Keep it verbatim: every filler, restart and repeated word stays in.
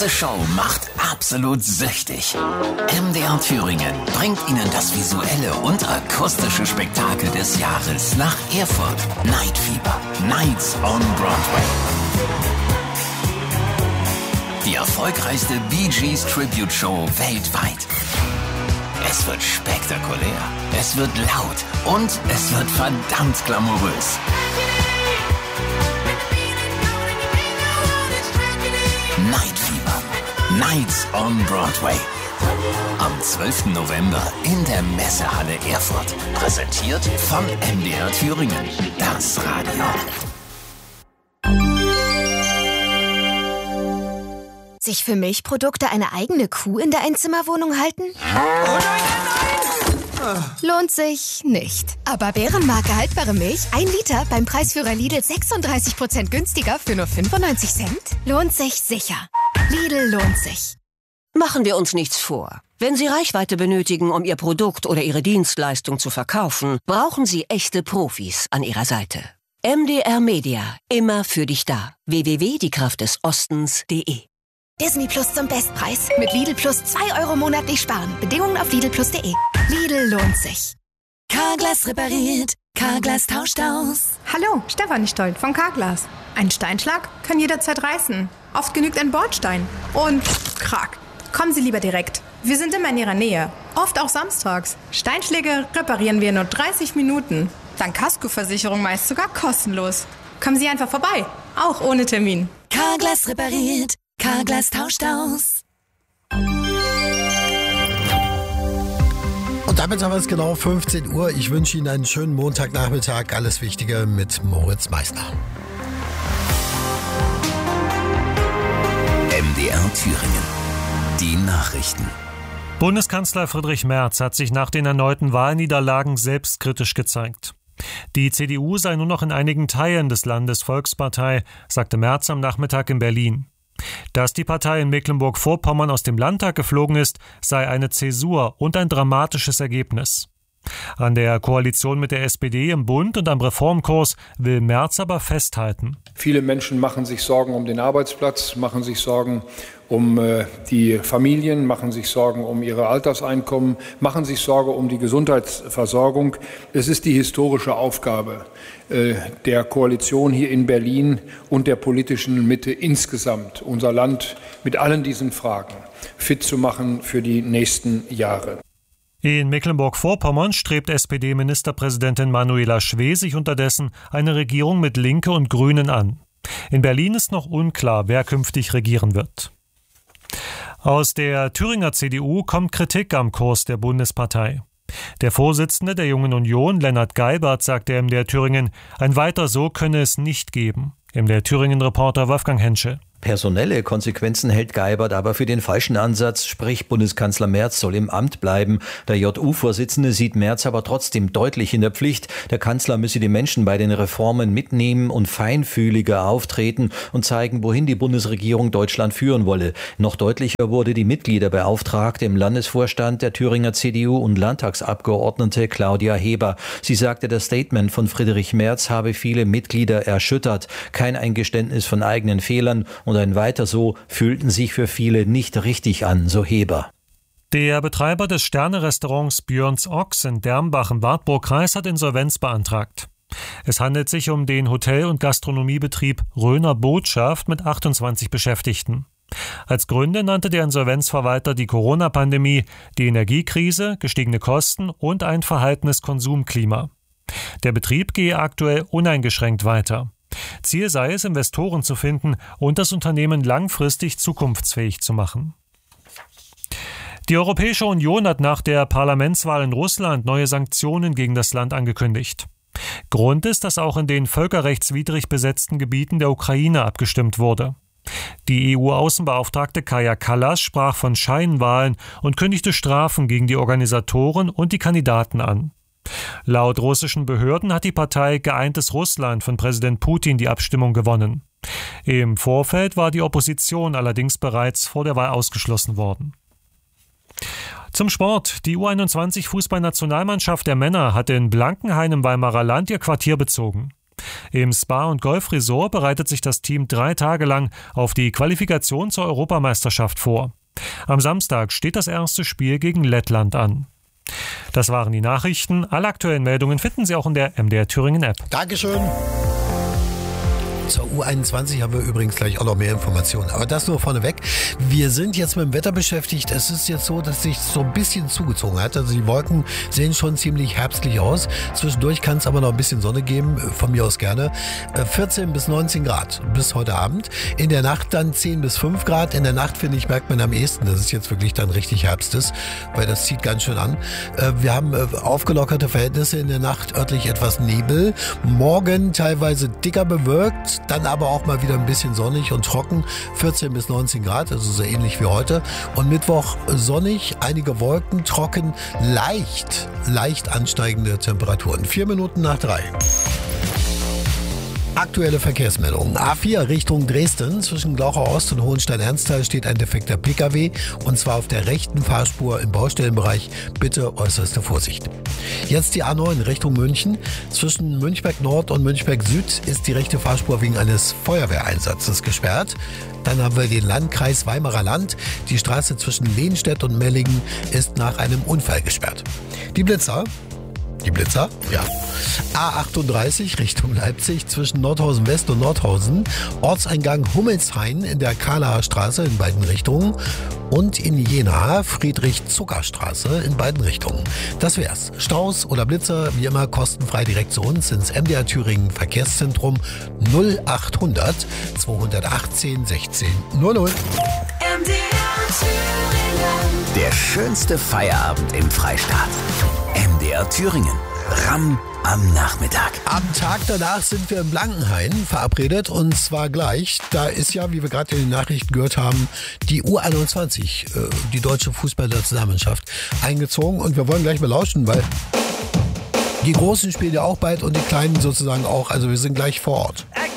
Diese Show macht absolut süchtig. M D R Thüringen bringt Ihnen das visuelle und akustische Spektakel des Jahres nach Erfurt. Night Fever, Nights on Broadway. Die erfolgreichste Bee Gees Tribute Show weltweit. Es wird spektakulär, es wird laut und es wird verdammt glamourös. Night Fever, Nights on Broadway. Am zwölften November in der Messehalle Erfurt. Präsentiert von M D R Thüringen. Das Radio. Sich für Milchprodukte eine eigene Kuh in der Einzimmerwohnung halten? Oh nein, nein, nein! Lohnt sich nicht. Aber Bärenmarke haltbare Milch, ein Liter beim Preisführer Lidl sechsunddreißig Prozent günstiger für nur fünfundneunzig Cent? Lohnt sich sicher. Lidl lohnt sich. Machen wir uns nichts vor. Wenn Sie Reichweite benötigen, um Ihr Produkt oder Ihre Dienstleistung zu verkaufen, brauchen Sie echte Profis an Ihrer Seite. M D R Media, immer für dich da. w w w punkt die kraft des ostens punkt de Disney Plus zum Bestpreis. Mit Lidl Plus zwei Euro monatlich sparen. Bedingungen auf lidl plus punkt de. Lidl lohnt sich. Carglass repariert. Carglass tauscht aus. Hallo, Stefanie Stolt von Carglass. Ein Steinschlag kann jederzeit reißen. Oft genügt ein Bordstein. Und krack. Kommen Sie lieber direkt. Wir sind immer in Ihrer Nähe. Oft auch samstags. Steinschläge reparieren wir in nur dreißig Minuten. Dank Kaskoversicherung meist sogar kostenlos. Kommen Sie einfach vorbei. Auch ohne Termin. Carglass repariert. Carglass tauscht aus. Und damit haben wir es genau fünfzehn Uhr. Ich wünsche Ihnen einen schönen Montagnachmittag. Alles Wichtige mit Moritz Meissner. M D R Thüringen. Die Nachrichten. Bundeskanzler Friedrich Merz hat sich nach den erneuten Wahlniederlagen selbstkritisch gezeigt. Die C D U sei nur noch in einigen Teilen des Landes Volkspartei, sagte Merz am Nachmittag in Berlin. Dass die Partei in Mecklenburg-Vorpommern aus dem Landtag geflogen ist, sei eine Zäsur und ein dramatisches Ergebnis. An der Koalition mit der S P D im Bund und am Reformkurs will Merz aber festhalten. Viele Menschen machen sich Sorgen um den Arbeitsplatz, machen sich Sorgen um äh, die Familien, machen sich Sorgen um ihre Alterseinkommen, machen sich Sorge um die Gesundheitsversorgung. Es ist die historische Aufgabe äh, der Koalition hier in Berlin und der politischen Mitte insgesamt, unser Land mit allen diesen Fragen fit zu machen für die nächsten Jahre. In Mecklenburg-Vorpommern strebt S P D-Ministerpräsidentin Manuela Schwesig unterdessen eine Regierung mit Linke und Grünen an. In Berlin ist noch unklar, wer künftig regieren wird. Aus der Thüringer C D U kommt Kritik am Kurs der Bundespartei. Der Vorsitzende der Jungen Union, Lennart Geibert, sagte M D R Thüringen, ein Weiter so könne es nicht geben. M D R Thüringen-Reporter Wolfgang Henschel. Personelle Konsequenzen hält Geibert aber für den falschen Ansatz, sprich Bundeskanzler Merz soll im Amt bleiben. Der J U-Vorsitzende sieht Merz aber trotzdem deutlich in der Pflicht. Der Kanzler müsse die Menschen bei den Reformen mitnehmen und feinfühliger auftreten und zeigen, wohin die Bundesregierung Deutschland führen wolle. Noch deutlicher wurde die Mitgliederbeauftragte im Landesvorstand der Thüringer C D U und Landtagsabgeordnete Claudia Heber. Sie sagte, das Statement von Friedrich Merz habe viele Mitglieder erschüttert. Kein Eingeständnis von eigenen Fehlern und ein Weiter so fühlten sich für viele nicht richtig an, so Heber. Der Betreiber des Sterne-Restaurants Björns Ochs in Dermbach im Wartburgkreis hat Insolvenz beantragt. Es handelt sich um den Hotel- und Gastronomiebetrieb Röner Botschaft mit achtundzwanzig Beschäftigten. Als Gründe nannte der Insolvenzverwalter die Corona-Pandemie, die Energiekrise, gestiegene Kosten und ein verhaltenes Konsumklima. Der Betrieb gehe aktuell uneingeschränkt weiter. Ziel sei es, Investoren zu finden und das Unternehmen langfristig zukunftsfähig zu machen. Die Europäische Union hat nach der Parlamentswahl in Russland neue Sanktionen gegen das Land angekündigt. Grund ist, dass auch in den völkerrechtswidrig besetzten Gebieten der Ukraine abgestimmt wurde. Die E U-Außenbeauftragte Kaja Kallas sprach von Scheinwahlen und kündigte Strafen gegen die Organisatoren und die Kandidaten an. Laut russischen Behörden hat die Partei Geeintes Russland von Präsident Putin die Abstimmung gewonnen. Im Vorfeld war die Opposition allerdings bereits vor der Wahl ausgeschlossen worden. Zum Sport. Die U einundzwanzig Fußballnationalmannschaft der Männer hat in Blankenhain im Weimarer Land ihr Quartier bezogen. Im Spa- und Golfresort bereitet sich das Team drei Tage lang auf die Qualifikation zur Europameisterschaft vor. Am Samstag steht das erste Spiel gegen Lettland an. Das waren die Nachrichten. Alle aktuellen Meldungen finden Sie auch in der M D R Thüringen App. Dankeschön. Zur U einundzwanzig haben wir übrigens gleich auch noch mehr Informationen. Aber das nur vorneweg. Wir sind jetzt mit dem Wetter beschäftigt. Es ist jetzt so, dass sich so ein bisschen zugezogen hat. Also die Wolken sehen schon ziemlich herbstlich aus. Zwischendurch kann es aber noch ein bisschen Sonne geben. Von mir aus gerne. vierzehn bis neunzehn Grad bis heute Abend. In der Nacht dann zehn bis fünf Grad. In der Nacht, finde ich, merkt man am ehesten, dass es jetzt wirklich dann richtig Herbst ist. Weil das zieht ganz schön an. Wir haben aufgelockerte Verhältnisse. In der Nacht örtlich etwas Nebel. Morgen teilweise dicker bewölkt. Dann aber auch mal wieder ein bisschen sonnig und trocken, vierzehn bis neunzehn Grad, also so ähnlich wie heute. Und Mittwoch sonnig, einige Wolken, trocken, leicht, leicht ansteigende Temperaturen. Vier Minuten nach drei. Aktuelle Verkehrsmeldung. A vier Richtung Dresden. Zwischen Glauchau Ost und Hohenstein-Ernsthal steht ein defekter Pkw. Und zwar auf der rechten Fahrspur im Baustellenbereich. Bitte äußerste Vorsicht. Jetzt die A neun Richtung München. Zwischen Münchberg Nord und Münchberg Süd ist die rechte Fahrspur wegen eines Feuerwehreinsatzes gesperrt. Dann haben wir den Landkreis Weimarer Land. Die Straße zwischen Lehnstedt und Mellingen ist nach einem Unfall gesperrt. Die Blitzer. Die Blitzer? Ja. A achtunddreißig Richtung Leipzig zwischen Nordhausen West und Nordhausen. Ortseingang Hummelshain in der Kalaer Straße in beiden Richtungen. Und in Jena Friedrich-Zucker-Straße in beiden Richtungen. Das wär's. Staus oder Blitzer, wie immer kostenfrei direkt zu uns ins M D R Thüringen Verkehrszentrum null achthundert zweihundertachtzehn sechzehn null null. M D R Thüringen. Der schönste Feierabend im Freistaat. M D R Thüringen. Ramm am Nachmittag. Am Tag danach sind wir in Blankenhain verabredet und zwar gleich. Da ist ja, wie wir gerade in den Nachrichten gehört haben, die U einundzwanzig, äh, die deutsche Fußballnationalmannschaft, eingezogen und wir wollen gleich mal lauschen, weil die Großen spielen ja auch bald und die Kleinen sozusagen auch. Also wir sind gleich vor Ort.